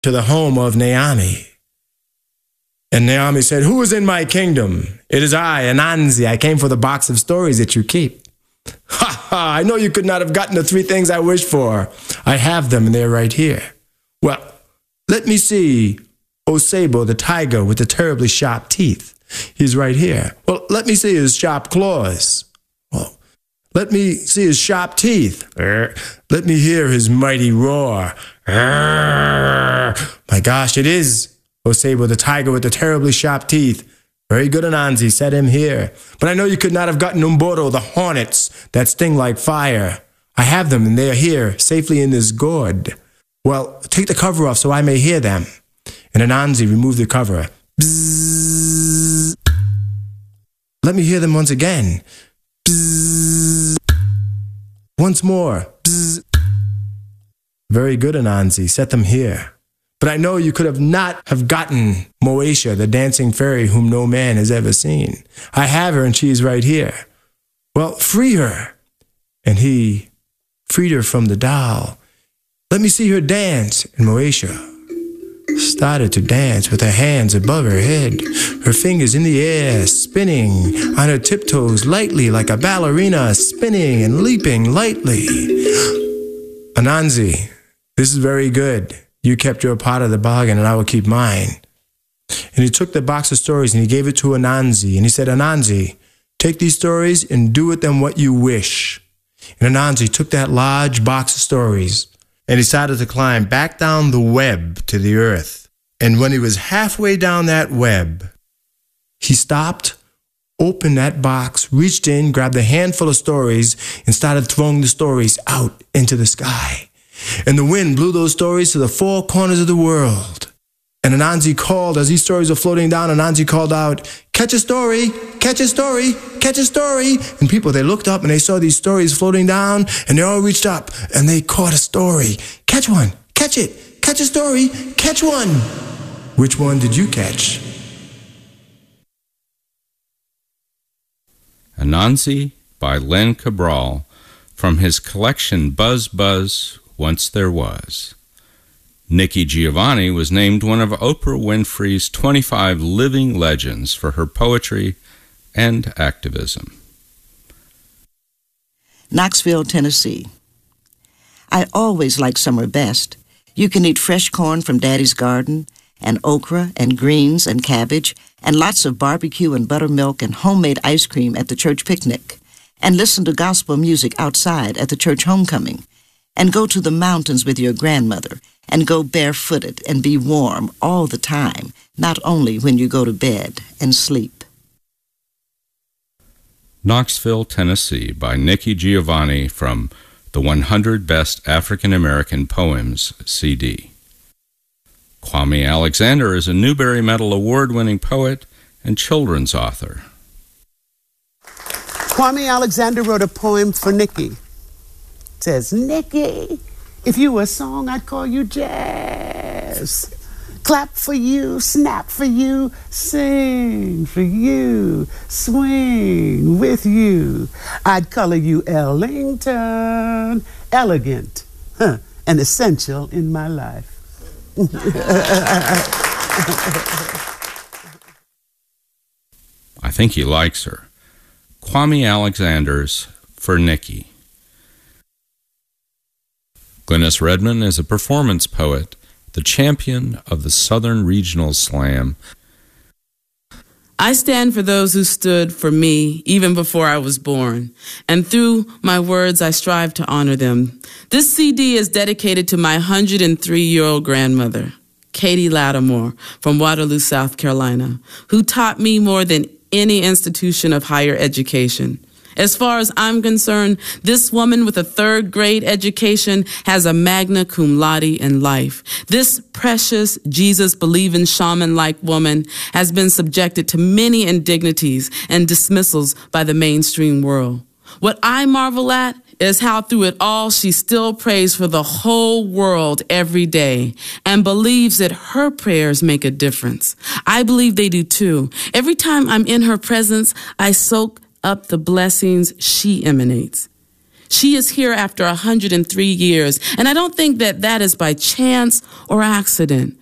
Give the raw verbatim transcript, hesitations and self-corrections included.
to the home of Naomi. And Naomi said, "Who is in my kingdom? It is I, Anansi. I came for the box of stories that you keep." "Ha ha, I know you could not have gotten the three things I wish for. I have them and they're right here." "Well, let me see Osebo, the tiger with the terribly sharp teeth. He's right here." "Well, let me see his sharp claws." "Well, let me see his sharp teeth." "Let me hear his mighty roar." "My gosh, it is Osebo, the tiger with the terribly sharp teeth. Very good, Anansi, set him here. But I know you could not have gotten Umboro, the hornets that sting like fire. I have them, and they are here, safely in this gourd." "Well, take the cover off so I may hear them." And Anansi removed the cover. Bzzz. "Let me hear them once again." Bzzz. "Once more." Bzzz. "Very good, Anansi, set them here. But I know you could have not have gotten Moesha, the dancing fairy whom no man has ever seen. I have her and she is right here." "Well, free her." And he freed her from the doll. "Let me see her dance." And Moesha started to dance with her hands above her head, her fingers in the air, spinning on her tiptoes lightly like a ballerina, spinning and leaping lightly. "Anansi, this is very good. You kept your part of the bargain, and I will keep mine." And he took the box of stories, and he gave it to Anansi. And he said, "Anansi, take these stories and do with them what you wish." And Anansi took that large box of stories and he started to climb back down the web to the earth. And when he was halfway down that web, he stopped, opened that box, reached in, grabbed a handful of stories, and started throwing the stories out into the sky. And the wind blew those stories to the four corners of the world. And Anansi called, as these stories were floating down, Anansi called out, "Catch a story, catch a story, catch a story." And people, they looked up and they saw these stories floating down, and they all reached up and they caught a story. "Catch one, catch it, catch a story, catch one." Which one did you catch? Anansi by Len Cabral, from his collection Buzz Buzz, Once There Was. Nikki Giovanni was named one of Oprah Winfrey's twenty-five living legends for her poetry and activism. Knoxville, Tennessee. I always like summer best. You can eat fresh corn from Daddy's garden, and okra and greens and cabbage, and lots of barbecue and buttermilk and homemade ice cream at the church picnic, and listen to gospel music outside at the church homecoming, and go to the mountains with your grandmother, and go barefooted and be warm all the time, not only when you go to bed and sleep. Knoxville, Tennessee by Nikki Giovanni from the one hundred Best African American Poems C D. Kwame Alexander is a Newbery Medal award-winning poet and children's author. Kwame Alexander wrote a poem for Nikki. It says, "Nikki, if you were a song, I'd call you jazz. Clap for you, snap for you, sing for you, swing with you. I'd color you Ellington, elegant, huh, and essential in my life." I think he likes her. Kwame Alexander's For Nikki. Glynis Redman is a performance poet, the champion of the Southern Regional Slam. I stand for those who stood for me even before I was born, and through my words I strive to honor them. This C D is dedicated to my one hundred three-year-old grandmother, Katie Lattimore, from Waterloo, South Carolina, who taught me more than any institution of higher education. As far as I'm concerned, this woman with a third grade education has a magna cum laude in life. This precious, Jesus-believing shaman-like woman has been subjected to many indignities and dismissals by the mainstream world. What I marvel at is how through it all she still prays for the whole world every day and believes that her prayers make a difference. I believe they do too. Every time I'm in her presence, I soak up the blessings she emanates. She is here after one hundred three years, and I don't think that that is by chance or accident.